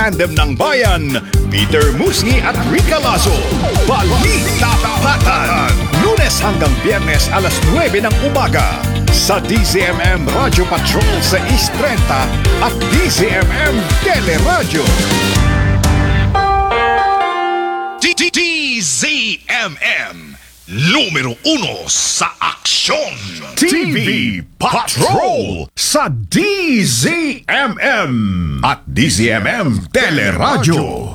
Tandem ng Bayan, Peter Musni at Rica Lazo. Balita Tapatan. Lunes hanggang Biyernes alas 9 ng umaga sa DZMM Radio Patrol sa East 30 at DZMM Teleradyo. DZMM numero 1 sa aksyon. TV Patrol sa DZMM at DZMM Teleradyo.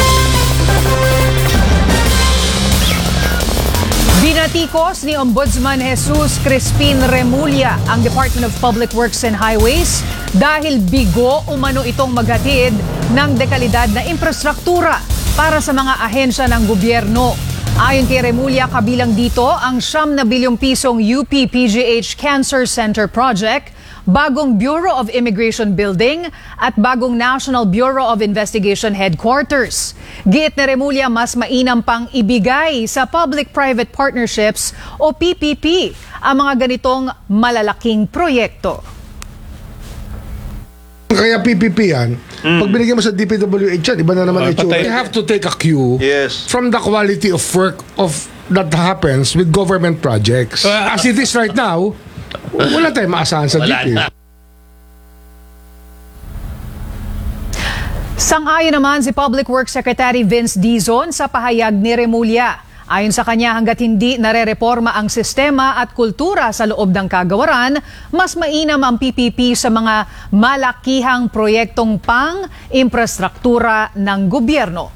Binatikos ni Ombudsman Jesus Crispin Remulla ang Department of Public Works and Highways dahil bigo umano itong maghatid ng dekalidad na infrastruktura para sa mga ahensya ng gobyerno. Ayon kay Remulla, kabilang dito ang 9 bilyong pisong UP PGH Cancer Center Project, bagong Bureau of Immigration Building at bagong National Bureau of Investigation Headquarters. Giit ni Remulla, mas mainam pang ibigay sa Public-Private Partnerships o PPP ang mga ganitong malalaking proyekto. Kaya PPP yan, pag binigyan mo sa DPWH yan, iba na naman itsura. You have to take a cue from the quality of work that happens with government projects. As it is right now, wala tayong maasahan sa DP. Sang-ayon naman si Public Works Secretary Vince Dizon sa pahayag ni Remulla. Ayon sa kanya, hanggat hindi nare-reforma ang sistema at kultura sa loob ng kagawaran, mas mainam ang PPP sa mga malakihang proyektong pang-infrastruktura ng gobyerno.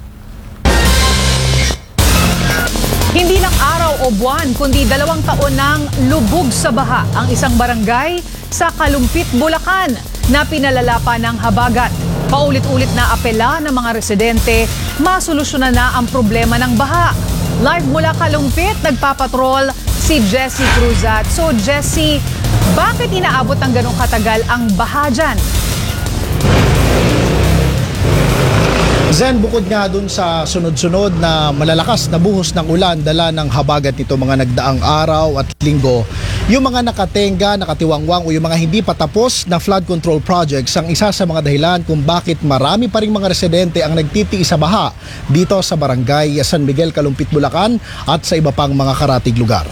Hindi lang araw o buwan, kundi 2 taon nang lubog sa baha ang isang barangay sa Kalumpit, Bulacan na pinalala pa ng habagat. Paulit-ulit na apela ng mga residente, masolusyonan na ang problema ng baha. Live mula Kalumpit, nagpapatrol si Jessie Cruzat. So Jessie, bakit inaabot ng ganong katagal ang baha dyan? Zen, bukod nga dun sa sunod-sunod na malalakas na buhos ng ulan dala ng habagat nito mga nagdaang araw at linggo, yung mga nakatenga, nakatiwangwang o yung mga hindi patapos na flood control projects ang isa sa mga dahilan kung bakit marami pa ring mga residente ang nagtitiis sa baha dito sa barangay San Miguel, Kalumpit, Bulacan at sa iba pang mga karatig lugar.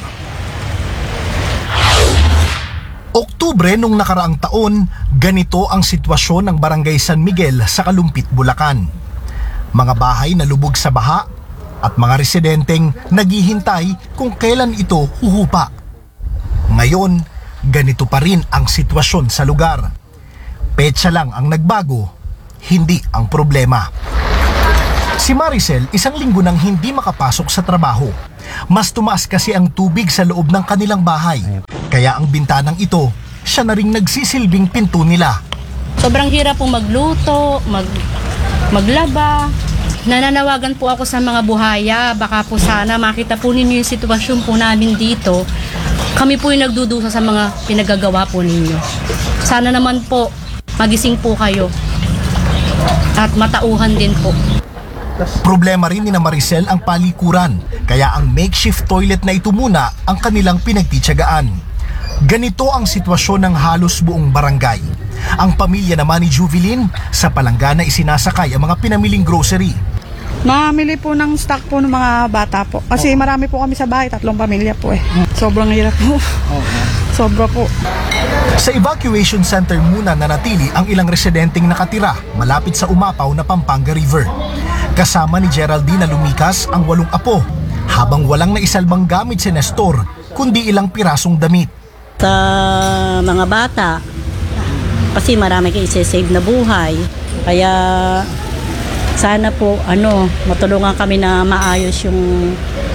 Oktubre nung nakaraang taon, ganito ang sitwasyon ng barangay San Miguel sa Kalumpit, Bulacan. Mga bahay na lubog sa baha at mga residenteng naghihintay kung kailan ito huhupa. Ngayon, ganito pa rin ang sitwasyon sa lugar. Petsa lang ang nagbago, hindi ang problema. Si Maricel, 1 linggo nang hindi makapasok sa trabaho. Mas tumaas kasi ang tubig sa loob ng kanilang bahay. Kaya ang bintanang ito, siya na ring nagsisilbing pinto nila. Sobrang hirap pong magluto, maglaba. Nananawagan po ako sa mga buhaya, baka po sana makita po ninyo yung sitwasyon po namin dito. Kami po yung nagdudusa sa mga pinagagawa po ninyo. Sana naman po magising po kayo at matauhan din po. Problema rin ni Maricel ang palikuran, kaya ang makeshift toilet na ito muna ang kanilang pinagtitiyagaan. Ganito ang sitwasyon ng halos buong barangay. Ang pamilya naman ni Juvelyn sa palanggana isinasakay ang mga pinamiling grocery. Mamili po ng stock po ng mga bata po. Kasi marami po kami sa bahay, 3 pamilya po eh. Sobrang hirap po. Sobra po. Sa evacuation center muna nanatili ang ilang residenteng nakatira malapit sa umapaw na Pampanga River. Kasama ni Geraldine na lumikas ang 8 apo, habang walang naisalbang gamit si Nestor, kundi ilang pirasong damit. Sa mga bata, kasi marami kayo isa-save na buhay. Kaya sana po matulungan kami na maayos yung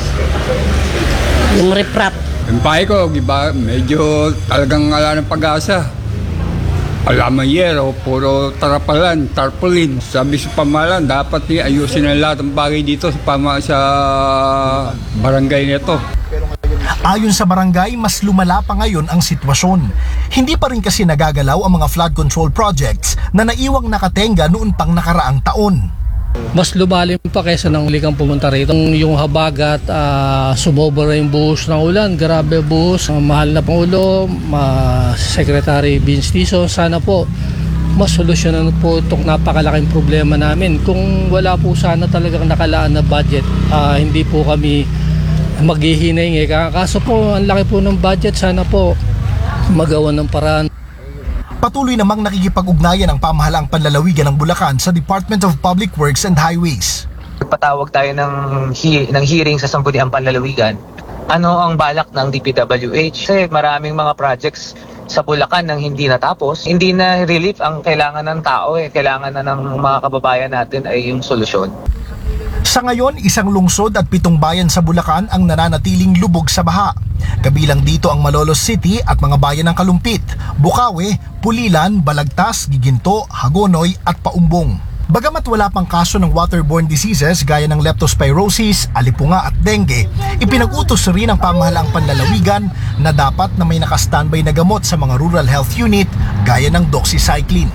riprap. Yung pahay ko, medyo talagang ala ng pag-asa. Alamayero, puro tarapalan, tarpaulin. Sabi sa pamahalaan, dapat ayusin ang lahat ng bagay dito sa barangay nito. Ayon sa barangay, mas lumala pa ngayon ang sitwasyon. Hindi pa rin kasi nagagalaw ang mga flood control projects na naiwang nakatenga noon pang nakaraang taon. Mas lumalim pa kaysa nang huli kang pumunta rito. Yung habagat, sumobra yung buhos ng ulan. Grabe buhos. Mahal na Pangulo, Secretary Vince Dizon, sana po masolusyonan po itong napakalaking problema namin. Kung wala po sana talagang nakalaan na budget, hindi po kami maghihinay. Kaso po, ang laki po ng budget, sana po magawa ng paraan. Patuloy namang nakikipag-ugnayan ang pamahalaang panlalawigan ng Bulacan sa Department of Public Works and Highways. Patawag tayo ng hearing sa Sangguniang Panlalawigan. Ano ang balak ng DPWH? Kasi maraming mga projects sa Bulacan nang hindi natapos. Hindi na relief ang kailangan ng tao. Kailangan na ng mga kababayan natin ay yung solusyon. Sa ngayon, 1 lungsod at 7 bayan sa Bulacan ang nananatiling lubog sa baha. Kabilang dito ang Malolos City at mga bayan ng Kalumpit, Bukawi, Pulilan, Balagtas, Giginto, Hagonoy at Paumbong. Bagamat wala pang kaso ng waterborne diseases gaya ng leptospirosis, alipunga at dengue, ipinag-utos rin ng pamahalaang panlalawigan na dapat na may naka-standby na gamot sa mga rural health unit gaya ng doxycycline.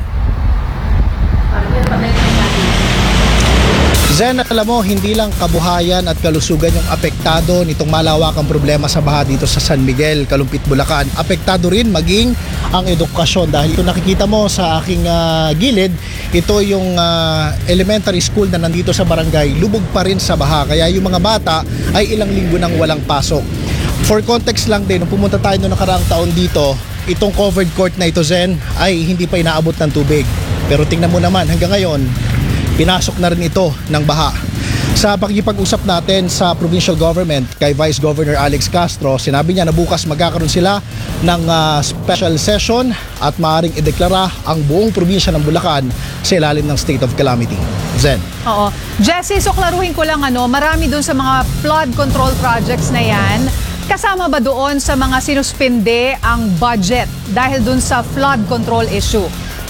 Zen, alam mo, hindi lang kabuhayan at kalusugan yung apektado nitong malawakang problema sa baha dito sa San Miguel, Kalumpit, Bulacan. Apektado rin maging ang edukasyon dahil ito nakikita mo sa aking gilid, ito yung elementary school na nandito sa barangay, lubog pa rin sa baha. Kaya yung mga bata ay ilang linggo nang walang pasok. For context lang din, nung pumunta tayo noong nakaraang taon dito, itong covered court na ito, Zen, ay hindi pa inaabot ng tubig. Pero tingnan mo naman, hanggang ngayon, pinasok na rin ito ng baha. Sa pakikipag-usap natin sa provincial government kay Vice Governor Alex Castro, sinabi niya na bukas magkakaroon sila ng special session at maaaring ideklara ang buong probinsya ng Bulacan sa ilalim ng state of calamity. Zen. Oo. Jessie, so klaruhin ko lang, marami dun sa mga flood control projects na yan. Kasama ba doon sa mga sinuspinde ang budget dahil dun sa flood control issue?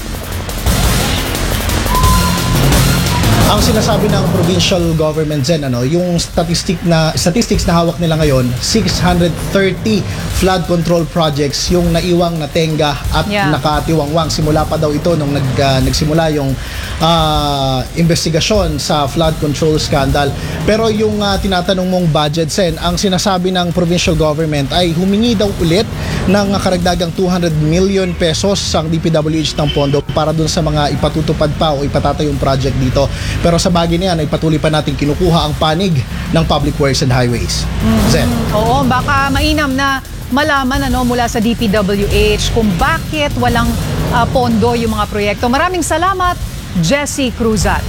Ang sinasabi ng provincial government, Zen, yung statistics na hawak nila ngayon, 630 flood control projects yung naiwang natenga at nakatiwangwang. Simula pa daw ito nung nagsimula yung investigasyon sa flood control scandal. Pero yung tinatanong mong budget, Zen, ang sinasabi ng provincial government ay humingi daw ulit ng karagdagang 200 million pesos ang DPWH ng pondo para dun sa mga ipatutupad pa o ipatatayong project dito. Pero sa bagay niyan ay patuloy pa natin kinukuha ang panig ng Public Works and Highways. Zen. Oo, baka mainam na malaman mula sa DPWH kung bakit walang pondo yung mga proyekto. Maraming salamat, Jessie Cruzat.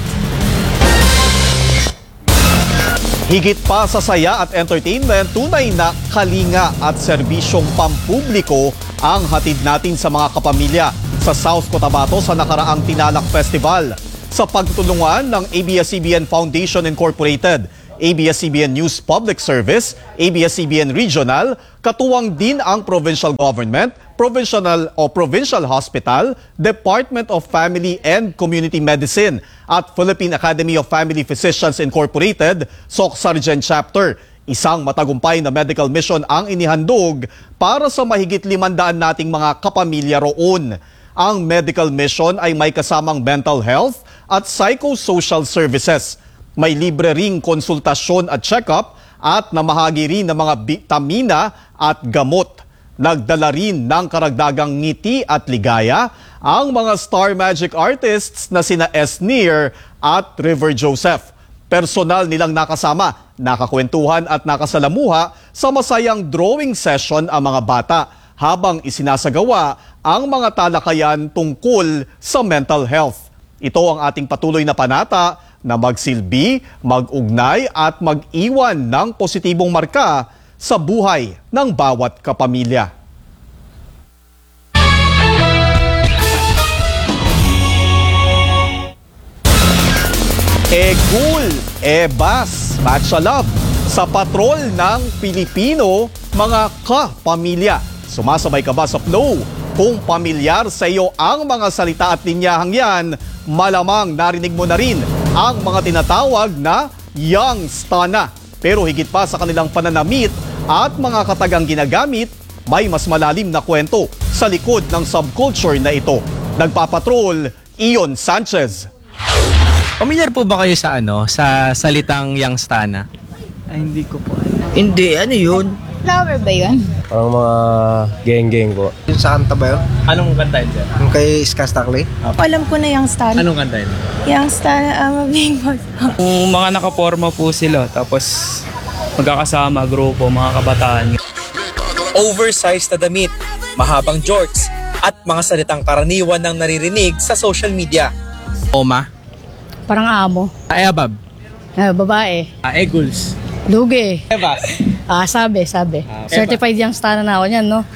Higit pa sa saya at entertainment, tunay na kalinga at serbisyong pampubliko ang hatid natin sa mga kapamilya sa South Cotabato sa nakaraang Tinalak Festival. Sa pagtutulungan ng ABS-CBN Foundation Incorporated, ABS-CBN News Public Service, ABS-CBN Regional, katuwang din ang provincial government, provincial hospital, Department of Family and Community Medicine at Philippine Academy of Family Physicians Incorporated, SOC Sargent Chapter. Isang matagumpay na medical mission ang inihandog para sa mahigit 500 nating mga kapamilya roon. Ang medical mission ay may kasamang mental health at psychosocial services. May libre ring konsultasyon at check-up at namahagi rin ng mga bitamina at gamot. Nagdala rin ng karagdagang ngiti at ligaya ang mga Star Magic artists na sina Esnir at River Joseph. Personal nilang nakasama, nakakwentuhan at nakasalamuha sa masayang drawing session ang mga bata habang isinasagawa ang mga talakayan tungkol sa mental health. Ito ang ating patuloy na panata na magsilbi, mag-ugnay at mag-iwan ng positibong marka sa buhay ng bawat kapamilya. Egul, Ebas, Matcha Love sa patrol ng Pilipino, mga kapamilya. Sumasabay ka ba sa flow? Kung pamilyar sa iyo ang mga salita at linyahang yan, malamang narinig mo na rin ang mga tinatawag na young stana. Pero higit pa sa kanilang pananamit at mga katagang ginagamit, may mas malalim na kwento sa likod ng subculture na ito. Nagpapatrol, Ion Sanchez. Pamilyar po ba kayo sa sa salitang young stana? Ay, hindi ko po. Hindi, ano yun? Flower ba yun? Parang mga geng-geng po. Yung sa kanta ba yun? Anong kanta yun? Yung kay Ska Stackley? Alam ko na yung star. Anong kanta yun? Yung star, mabing Kung mga nakaporma po sila, tapos magkakasama, grupo, mga kabataan. Oversized na damit, mahabang jorts, at mga salitang karaniwan ng naririnig sa social media. Oma. Parang amo. Ayabab. Babae. Eagles. Lugi. Eva. Sabi. Certified young star na ako niyan, no?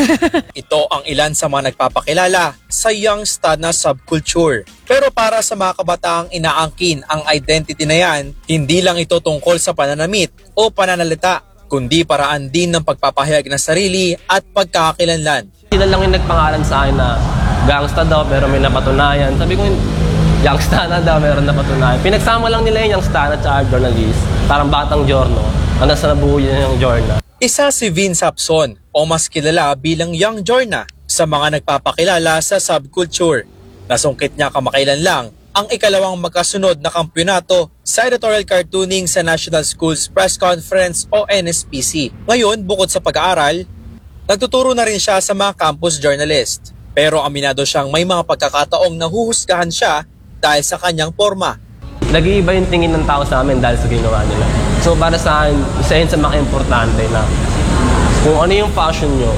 Ito ang ilan sa mga nagpapakilala sa youngsta na subculture. Pero para sa mga kabataang inaangkin ang identity na yan, hindi lang ito tungkol sa pananamit o pananalita, kundi paraan din ng pagpapahayag ng sarili at pagkakakilanlan. Sila lang yung nagpangalan sa akin na gangsta daw pero may napatunayan. Sabi ko, youngsta na daw, meron napatunayan. Pinagsama lang nila yung youngsta at saka journalist. Parang batang Giorno. Ang nasa nabuo yun yung Giorna. Isa si Vince Hapson o mas kilala bilang Young Giorna sa mga nagpapakilala sa subculture. Nasungkit niya kamakailan lang ang ikalawang magkasunod na kampyonato sa editorial cartooning sa National Schools Press Conference o NSPC. Ngayon, bukod sa pag-aaral, nagtuturo na rin siya sa mga campus journalist. Pero aminado siyang may mga pagkakataong nahuhusgahan siya dahil sa kanyang forma. Nag-iiba yung tingin ng tao sa amin dahil sa ginawa nila. So para sa akin, isa yun sa mga importante na kung ano yung fashion nyo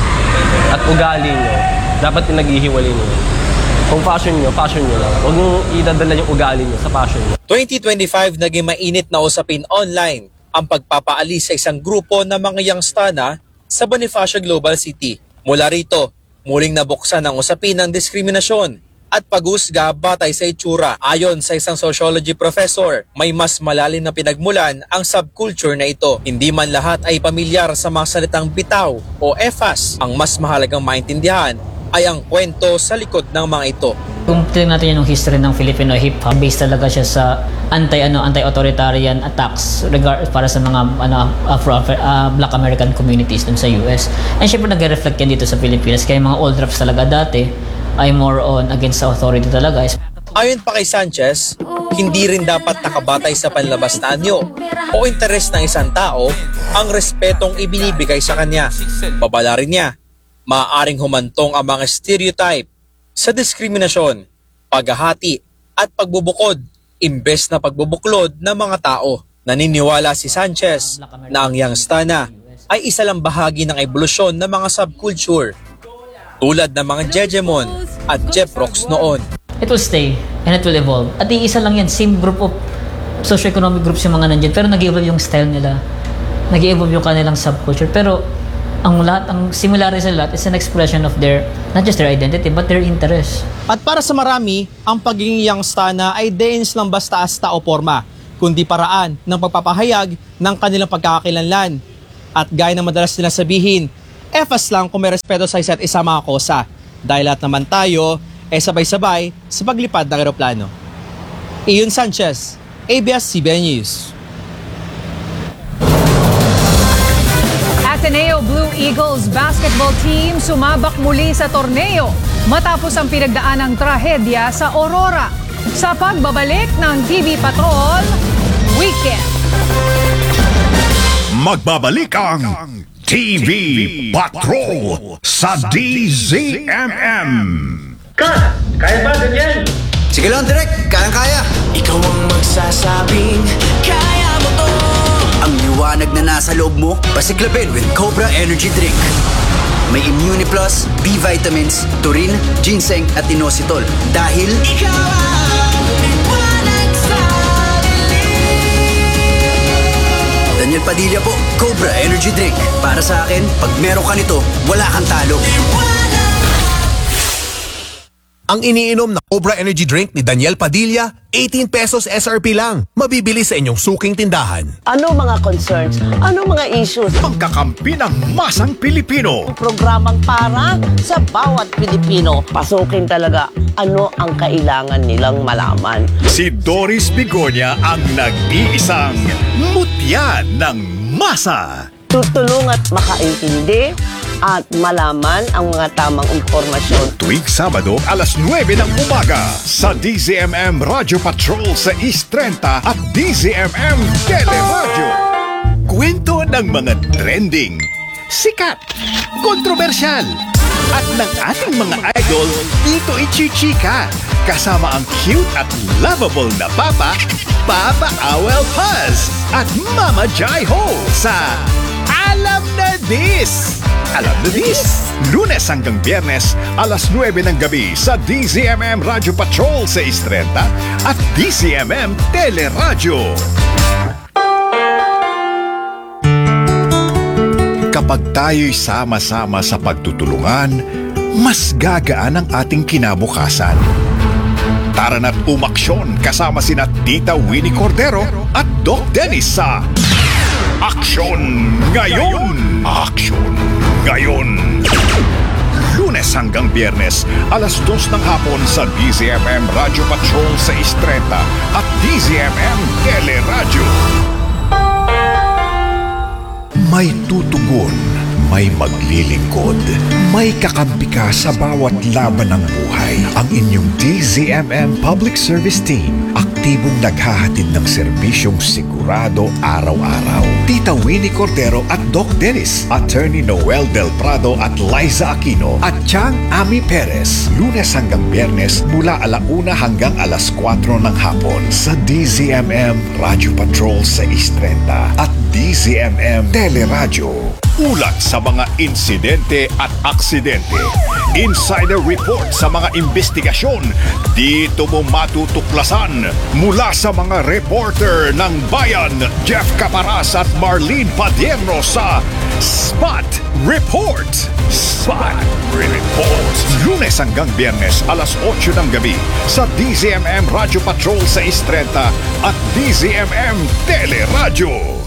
at ugali nyo, dapat pinaghihiwalay nyo. Kung fashion nyo lang. Huwag nyo idadala yung ugali nyo sa fashion nyo. 2025 naging mainit na usapin online ang pagpapaalis sa isang grupo ng mga youngstana sa Bonifacio Global City. Mula rito, muling nabuksan ang usapin ng diskriminasyon at paghusga batay sa itsura. Ayon sa isang sociology professor, may mas malalim na pinagmulan ang subculture na ito. Hindi man lahat ay pamilyar sa mga salitang bitaw o EFAS. Ang mas mahalagang maintindihan ay ang kwento sa likod ng mga ito. Kung tingnan natin yung history ng Filipino hip-hop, based talaga siya sa anti-authoritarian attacks para sa mga Black American communities dun sa US. And syempre nag-reflect yan dito sa Pilipinas. Kaya mga old raps talaga dati ay more on against the authority talaga. Ayon pa kay Sanchez, hindi rin dapat nakabatay sa panlabas na anyo o interes ng isang tao ang respetong ibinibigay sa kanya. Babala rin niya, maaaring humantong ang mga stereotype sa diskriminasyon, paghahati at pagbubukod imbes na pagbubuklod ng mga tao. Naniniwala si Sanchez na ang youngstana ay isa lang bahagi ng ebolusyon ng mga subculture tulad ng mga Jejemon at Jeprox noon. It will stay and it will evolve. At iisa lang yan, same group of socio-economic groups yung mga nandyan, pero nag-evolve yung style nila, nag-evolve yung kanilang subculture, pero ang similarity sa lahat is an expression of their, not just their identity, but their interest. At para sa marami, ang pagiging youngstana ay dehens lang basta asta o forma, kundi paraan ng pagpapahayag ng kanilang pagkakakilanlan. At gaya na madalas nila sabihin, EFAS lang kung may respeto sa isa't isa mga kosa, dahil lahat naman tayo ay sabay-sabay sa paglipad ng eroplano. Iyon Sanchez, ABS-CBN News. Ateneo Blue Eagles basketball team sumabak muli sa torneo matapos ang pinagdaanang trahedya sa Aurora. Sa pagbabalik ng TV Patrol Weekend. Magbabalik ang TV Patrol sa DZMM. Kaya ba, Daniel? Sige lang, Direk. Kayang-kaya. Ikaw ang magsasabing kaya mo to. Ang liwanag na nasa loob mo, pasiklabin with Cobra Energy Drink. May Immune Plus, B vitamins, taurine, ginseng at inositol. Dahil ikaw ang liwanag sa dilim. Daniel Padilla po, Cobra Energy Drink. Para sa akin, pag meron ka nito, wala kang talo. Ang iniinom na Cobra Energy Drink ni Daniel Padilla, 18 pesos SRP lang. Mabibili sa inyong suking tindahan. Ano mga concerns? Ano mga issues? Pagkakampi ng masang Pilipino. Programang para sa bawat Pilipino. Pasukin talaga ano ang kailangan nilang malaman. Si Doris Bigonia ang nag-iisang mutya ng masa. Tutulong at makaintindi at malaman ang mga tamang impormasyon. Tuwing Sabado, alas 9 ng umaga sa DZMM Radio Patrol sa East 30 at DZMM Teleradio. Kwento ng mga trending, sikat, kontrobersyal, at ng ating mga idol dito ichichika. Kasama ang cute at lovable na Papa Awel Paz at Mama Jai Ho sa Alam na This! Alam na This! Lunes hanggang Biyernes, alas 9 ng gabi sa DZMM Radio Patrol sa Istrenta at DZMM Teleradyo. Kapag tayo'y sama-sama sa pagtutulungan, mas gagaan ang ating kinabukasan. Tara na't umaksyon kasama sina Tita Winnie Cordero at Doc Dennis sa Aksyon Ngayon! Aksyon Ngayon! Lunes hanggang Biyernes, alas 2 ng hapon sa DZMM Radio Patrol sa Istreta at DZMM Teleradyo. May tutugon, may maglilingkod, may kakampi ka sa bawat laban ng buhay. Ang inyong DZMM Public Service Team, aktibong naghahatid ng serbisyong sigurado araw-araw. Tita Winnie Cordero at Doc Dennis, Attorney Noel Del Prado at Liza Aquino at Chang Ami Perez. Lunes hanggang Biyernes mula 1:00 hanggang 4:00 ng hapon sa DZMM Radio Patrol sa Istrenta at DZMM Teleradyo. Ulat sa mga insidente at aksidente. Insider report sa mga investigasyon. Dito mo matutuklasan mula sa mga reporter ng Bayan, Jeff Caparas at Marlene Padierno sa Spot Report. Spot Report. Lunes hanggang Biyernes, alas 8 ng gabi sa DZMM Radio Patrol sa Istrenta at DZMM Teleradyo.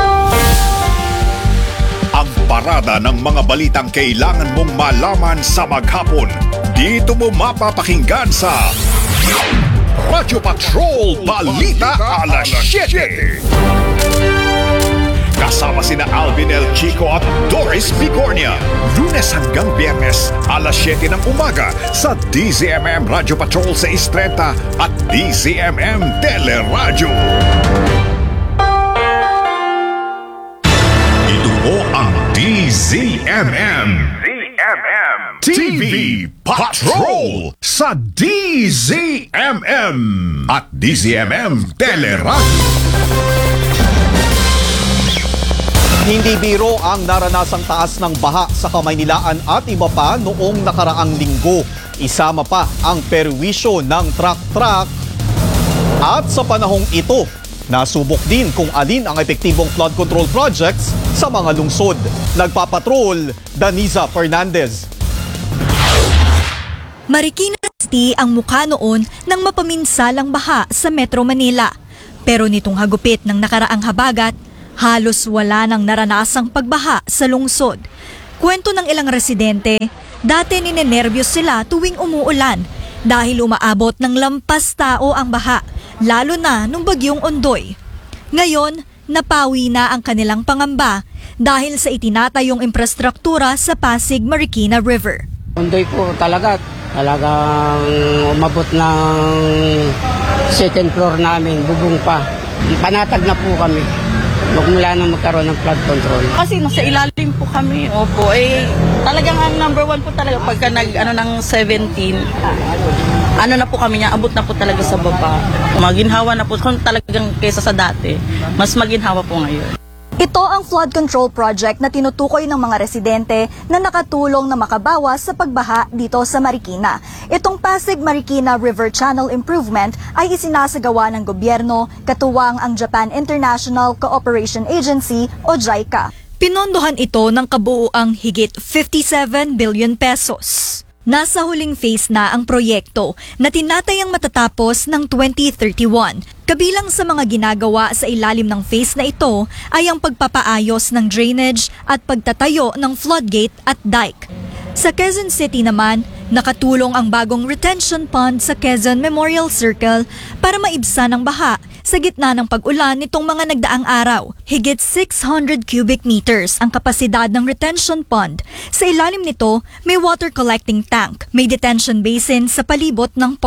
Ang parada ng mga balitang kailangan mong malaman sa maghapon. Dito mo mapapakinggan sa Radio Patrol Balita alas 7. Kasama sina Alvin El Chico at Doris Bigornia. Lunes hanggang Biyernes, alas 7 ng umaga sa DZMM Radio Patrol sa Istreta at DZMM Teleradyo. O ang DZMM TV Patrol sa DZMM at DZMM Teleradyo. Hindi biro ang naranasang taas ng baha sa Kamaynilaan at iba pa noong nakaraang linggo. Isama pa ang perwisyo ng truck-truck. At sa panahong ito, nasubok din kung alin ang epektibong flood control projects sa mga lungsod. Nagpapatrol, Daniza Fernandez. Marikina City ang mukha noon ng mapaminsalang baha sa Metro Manila. Pero nitong hagupit ng nakaraang habagat, halos wala nang naranasang pagbaha sa lungsod. Kwento ng ilang residente, dati ninenervyos sila tuwing umuulan dahil umaabot ng lampas tao ang baha, lalo na nung bagyong Ondoy. Ngayon, napawi na ang kanilang pangamba dahil sa itinatayong infrastruktura sa Pasig Marikina River. Ondoy po talagang umabot ng second floor namin, bubong pa. Panatag na po kami mula nang magkaroon ng flood control. Kasi nasa ilalim po kami. Opo, talagang ang number one po talaga pagka ng 17, na po kami niya, abot na po talaga sa baba. Maginhawa na po, kung talagang kaysa sa dati, mas maginhawa po ngayon. Ito ang flood control project na tinutukoy ng mga residente na nakatulong na makabawas sa pagbaha dito sa Marikina. Itong Pasig Marikina River Channel Improvement ay isinasagawa ng gobyerno, katuwang ang Japan International Cooperation Agency o JICA. Pinondohan ito ng kabuuang higit 57 billion pesos. Nasa huling phase na ang proyekto na tinatayang matatapos ng 2031. Kabilang sa mga ginagawa sa ilalim ng phase na ito ay ang pagpapaayos ng drainage at pagtatayo ng floodgate at dike. Sa Quezon City naman, nakatulong ang bagong retention pond sa Quezon Memorial Circle para maibsan ang baha sa gitna ng pag-ulan nitong mga nagdaang araw. Higit 600 cubic meters ang kapasidad ng retention pond. Sa ilalim nito, may water collecting tank, may detention basin sa palibot ng park.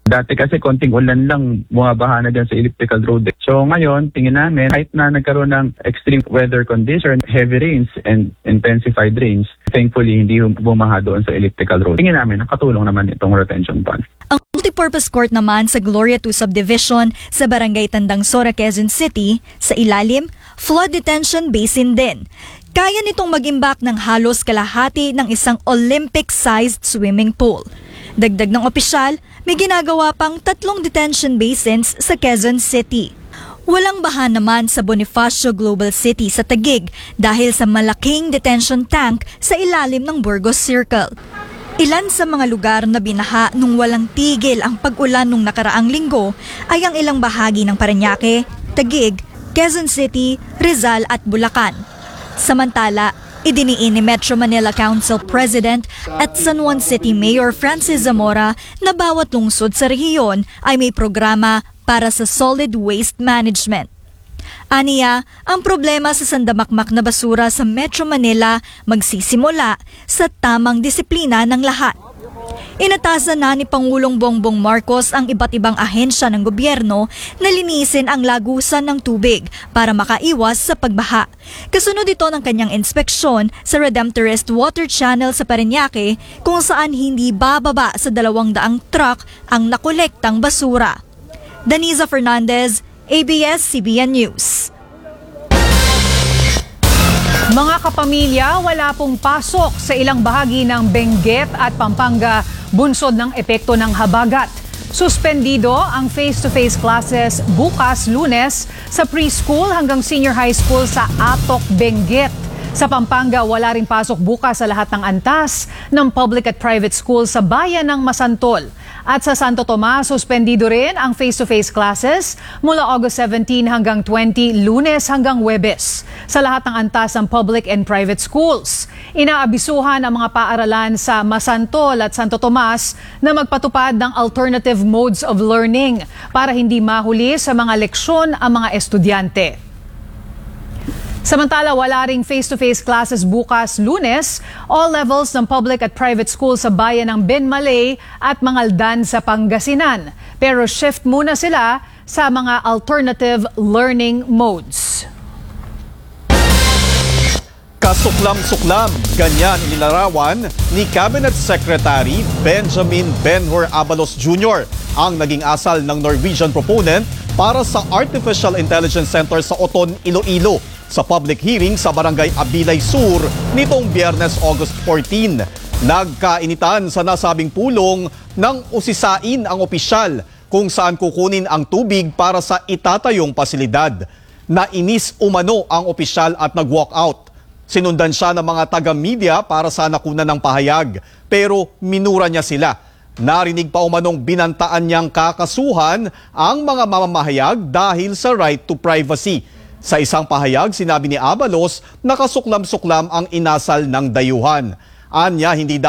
Dati kasi konting ulan lang, bumabaha na dyan sa elliptical road. So ngayon, tingin namin, kahit na nagkaroon ng extreme weather condition, heavy rains and intensified rains, thankfully hindi bumaha doon sa elliptical road. Tingin namin, nakatulong naman itong retention pond. Ang multipurpose court naman sa Gloria 2 subdivision sa Barangay Tandang Sora, Quezon City, sa ilalim, flood detention basin din. Kaya nitong mag-imbak ng halos kalahati ng isang Olympic-sized swimming pool. Dagdag ng opisyal, may ginagawa pang 3 detention basins sa Quezon City. Walang baha naman sa Bonifacio Global City sa Taguig dahil sa malaking detention tank sa ilalim ng Burgos Circle. Ilan sa mga lugar na binaha nung walang tigil ang pag-ulan nung nakaraang linggo ay ang ilang bahagi ng Parañaque, Taguig, Quezon City, Rizal at Bulacan. Samantala, idiniin ni Metro Manila Council President at San Juan City Mayor Francis Zamora na bawat lungsod sa rehiyon ay may programa para sa solid waste management. Aniya, ang problema sa sandamakmak na basura sa Metro Manila magsisimula sa tamang disiplina ng lahat. Inatasan na ni Pangulong Bongbong Marcos ang iba't ibang ahensya ng gobyerno na linisin ang lagusan ng tubig para makaiwas sa pagbaha. Kasunod ito ng kanyang inspeksyon sa Redemptorist Water Channel sa Parañaque kung saan hindi bababa sa 200 truck ang nakolektang basura. Daniza Fernandez, ABS-CBN News. Mga kapamilya, wala pong pasok sa ilang bahagi ng Benguet at Pampanga bunsod ng epekto ng habagat. Suspendido ang face-to-face classes bukas Lunes sa preschool hanggang senior high school sa Atok, Benguet. Sa Pampanga, wala ring pasok bukas sa lahat ng antas ng public at private school sa bayan ng Masantol. At sa Santo Tomas, suspendido rin ang face-to-face classes mula August 17 hanggang 20, Lunes hanggang Huwebes sa lahat ng antas ng public and private schools. Inaabisuhan ang mga paaralan sa Masantol at Santo Tomas na magpatupad ng alternative modes of learning para hindi mahuli sa mga leksyon ang mga estudyante. Samantala, wala ring face-to-face classes bukas Lunes, all levels ng public at private school sa bayan ng Benmalay at Mangaldan sa Pangasinan. Pero shift muna sila sa mga alternative learning modes. Kasuklam-suklam, ganyan inilarawan ni Cabinet Secretary Benjamin Ben-Hur Abalos Jr. ang naging asal ng Norwegian proponent para sa Artificial Intelligence Center sa Oton, Iloilo sa public hearing sa Barangay Abilay Sur nitong Biyernes, August 14. Nagkainitan sa nasabing pulong nang usisain ang opisyal kung saan kukunin ang tubig para sa itatayong pasilidad. Nainis umano ang opisyal at nag-walk out. Sinundan siya ng mga taga-media para sa nakunan ng pahayag, pero minura niya sila. Narinig pa umanong binantaan niyang kakasuhan ang mga mamamahayag dahil sa right to privacy. Sa isang pahayag, sinabi ni Abalos na kasuklam-suklam ang inasal ng dayuhan. Anya, hindi